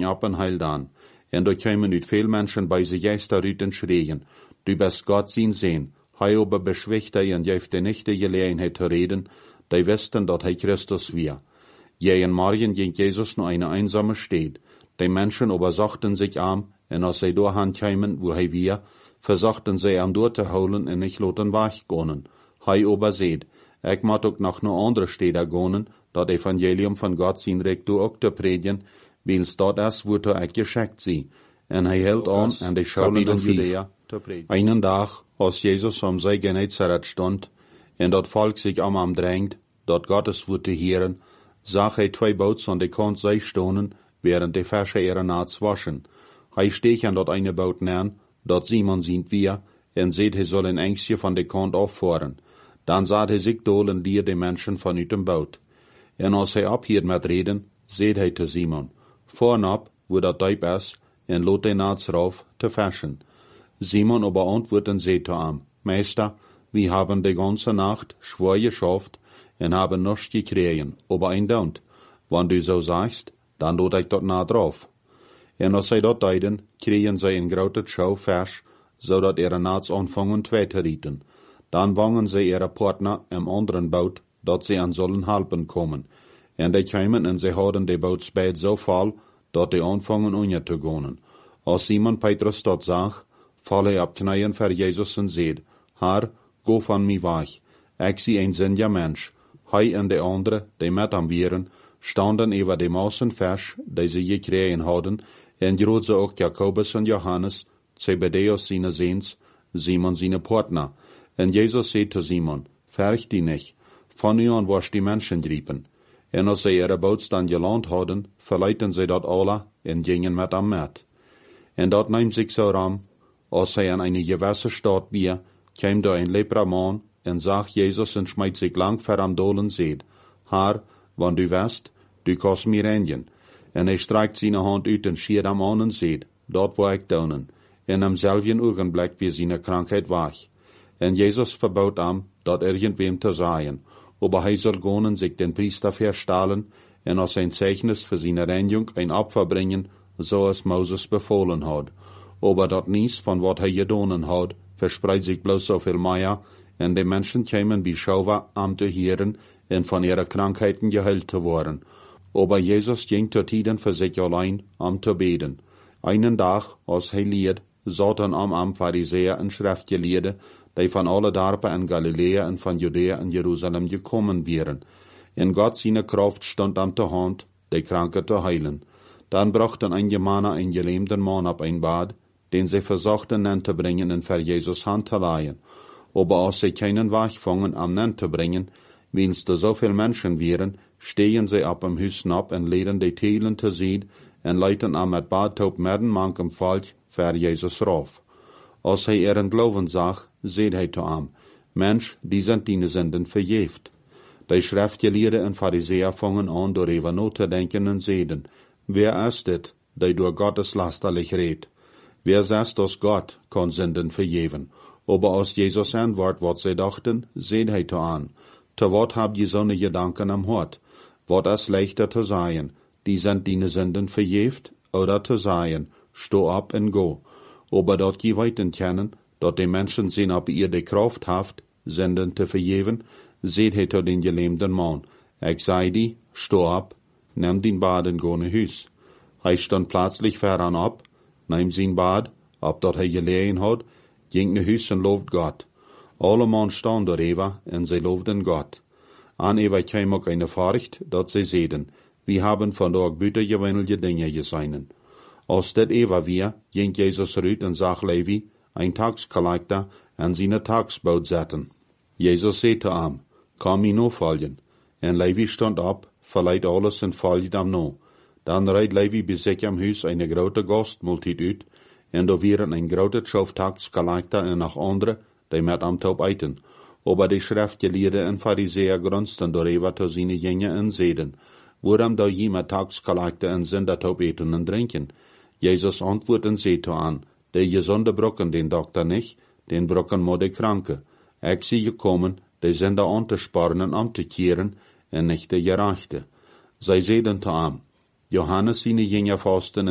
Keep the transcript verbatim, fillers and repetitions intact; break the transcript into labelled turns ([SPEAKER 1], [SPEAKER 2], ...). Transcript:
[SPEAKER 1] ging ab en heil aan. En daar kwamen uit veel mensen bij zich juist uit en schreien, du best Gott zien sehen. Hij aber beschwicht hij en geeft de nicht de gelegenheid te reden, die wisten dat hij Christus weer. Jij en morgen ging Jesus naar eine einsame Stadt. Die Menschen aber sagten sich aan, en als zij doorheen kwamen, wo hij weer, versuchten zij hem door te houden en nicht laten weggaan. Hij aber seht, ik moet ook nach een andere steden gaan, dat Evangelium van God zijn recht door ook te predigen, wils dat is, wordt er ik geschickt zie. En hij hield aan en de scholen in Judea te predigen. Einen dag, als Jesus om zijn Genezareth stond, en dat volk zich om hem drängt, dat Gottes woord te hören, zag hij twee boots aan de kant zij stonen, während de Fische ihre Naats waschen. Hij steeg aan dat eine boot neer, dat Simon sieht wir, en seht hij soll een engstje van de kant afvoeren. Dan zat hij zich dolen lier de mensen vanuit dem boot. En als hij ophield met reden, seht hij te Simon, voornop, wo dat diep is, en lot de Naats rauf te fischen. Simon aber antwortet und sagt zu ihm, Meister, wir haben die ganze Nacht schwer geschafft und haben nichts gekriegen, aber ein Daunt. Wenn du so sagst, dann lot ich dort nah drauf. Und als sie dort deiden, kriegen sie ein großes Schau Fisch, so dat ihre Naats anfangen zwei zu rieten. Dann wangen sie ihre Partner im anderen Boot, dat sie an sollen helpen kommen. Und die kamen und sie hadden de Bootsbeet so voll, dat die anfangen unje zu gehen. Als Simon Petrus dat zag, val hij op knieën voor Jezus en zeid, Herr, go van mij weg. Ik zie een zinja mens. Hij en de andere, die met hem waren, standen over de massen vers, die ze gekregen hadden, en groot ze ook Jacobus en Johannes, Zebedeus zijn zoons, Simon zijn partner. En Jezus zei te Simon, verg die niet, van nu aan was die mensen griepen. En als zij ihre boot dan geland hadden, verleiden zij dat alle en gingen met hem met. En dat neemt zich zo ram, als hij aan eine gewisse Stadt weer, kwam daar een lepraman en zag Jezus en smijt zich lang voor hem dolen zeid, Herr, wann du west, du kannst mir reinigen. En hij streikt zijn hand uit en schiert hem aan en zeid, dat wil ik doen. En am selben ogenblik weer zijn krankheid weg. En Jezus verbood hem, dat irgendwem te zeggen, aber hij soll gaan en zich den Priester verstellen, en als ein Zeichnis für seine Reinigung ein Opfer bringen, so es Moses befohlen hat. Aber dat niets van wat hij gedaan had, verspreidt zich bloos zoveel meer, en de mensen kwamen bij Schauwa am te hören en van ihre Krankheiten geheilt te worden. Aber Jesus ging tot tiden für sich allein am te beten. Einen Tag, als hij leert, zaten am am Pharisäer en Schriftgelehrte, die van alle Dorpen in Galilea en van Judäa en Jerusalem gekommen wären. In Gott seine Kraft stand am te hand, die Kranke te heilen. Dann brachten einige Männer einen gelähmten Mann ab ein Bad, den sie versuchten nen te bringen und für Jesus Hand zu leihen. Aber als sie keinen Weg fangen, am nen te bringen, wenn's da so viel Menschen wären, stehen sie ab im Hüssen ab und leeren die Telen te sehen und leiten am mit Badtaub mitten manchem Volk für Jesus rauf. Als hij ihren Glauben zag, seht hij zu ihm, Mensch, die sind deine Sünden verjeft. Die Schriftgelehrten und Pharisäer fangen an, darüber nachzudenken und sehen, wer ist es, der durch Gottes lasterlich redet? Wer sagt, dass Gott kann Sünden vergeben? Aber als Jesus antwortet, was sie dachten, seht hij zu an. Zu wat habt ihr so eine Gedanken am Hort? Wat ist leichter zu sagen, die sind deine Sünden verjeft, oder zu sagen, steh ab und go. Aber dort die weiten kennen, dat die Menschen sehen, ob ihr die Kraft habt, Sünden zu vergeben, seht hij zu den gelähmten Mann. Ich sei die, steh ab, nimm den Bad und go nach Hus. Hij stand plötzlich voran ab, nahm sein Bad, ob dort hij gelegen hat, ging nach Hus und lobt Gott. Alle Mann stand darüber, und sie lobten Gott. An Eva kam auch eine Furcht, dat sie sehen, wir haben von dort büttergewöhnliche Dinge gesehen. Als dat Eva wir, ging Jesus rüt und sag Levi, ein Taxkollektor, an seine Taxboot zetten. Jesus sagte ihm, komm mir noch folgen. En Levi stand ab, verleiht alles und folgte ihm noch. Dann reid Levi bis sich am Haus eine große Gastmultit uit, en da waren ein großes Schaf Taxkollektor und noch andere, die mit am Taub eiten. Aber die Schriftgelehrten und Pharisäer grunzten darüber zu seine Jünger und seiden, warum da jemand Taxkollektor und Sündertaub eten und trinken? Jesus antwortet und sagte an, die Gesunde brocken den Doktor nicht, den brocken mo die Kranke. Ich sie gekommen, die Sünder anzuspornen und umzukehren, und nicht die Gerechte. Sie seiden zu ihm, Johannes seine Jünger fasten